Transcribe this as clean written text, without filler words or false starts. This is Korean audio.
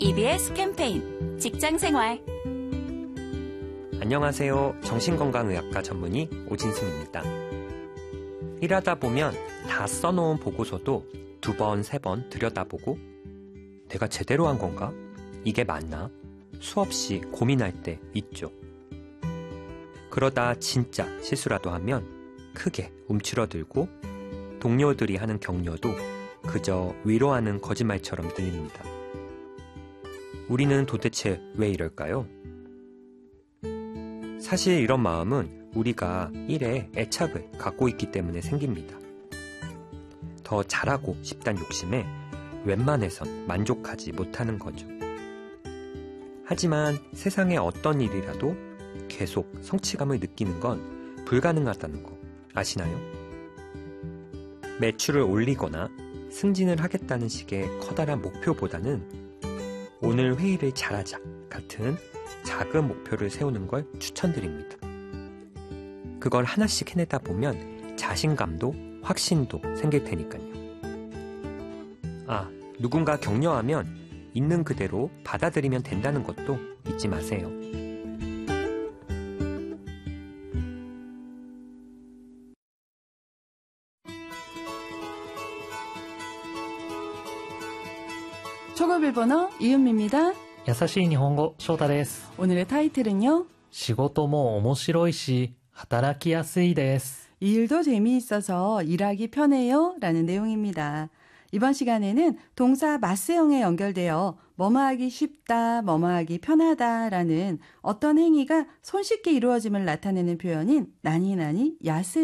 EBS 캠페인 직장생활. 안녕하세요. 정신건강의학과 전문의 오진승입니다. 일하다 보면 다 써놓은 보고서도 2번, 3번 들여다보고 내가 제대로 한 건가? 이게 맞나? 수없이 고민할 때 있죠. 그러다 진짜 실수라도 하면 크게 움츠러들고 동료들이 하는 격려도 그저 위로하는 거짓말처럼 들립니다. 우리는 도대체 왜 이럴까요? 사실 이런 마음은 우리가 일에 애착을 갖고 있기 때문에 생깁니다. 더 잘하고 싶단 욕심에 웬만해선 만족하지 못하는 거죠. 하지만 세상의 어떤 일이라도 계속 성취감을 느끼는 건 불가능하다는 거 아시나요? 매출을 올리거나 승진을 하겠다는 식의 커다란 목표보다는 오늘 회의를 잘하자 같은 작은 목표를 세우는 걸 추천드립니다. 그걸 하나씩 해내다 보면 자신감도 확신도 생길 테니까요. 누군가 격려하면 있는 그대로 받아들이면 된다는 것도 잊지 마세요. 초급일본어 이은미입니다. 優しい日本語、翔太です。 오늘의 타이틀은요. 仕事も面白いし、働きやすいです。 이 일도 재미있어서 일하기 편해요 라는 내용입니다. 이번 시간에는 동사 마스형에 연결되어 뭐뭐하기 쉽다, 뭐뭐하기 편하다라는 어떤 행위가 손쉽게 이루어짐을 나타내는 표현인 나니나니 야스